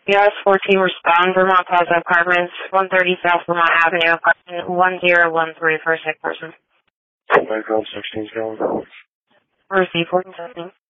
Yes, 14 respond, Vermont Plaza Apartments, 130 South Vermont Avenue, apartment 1013 for a sick person. Background 16's going. Receive 14 testing.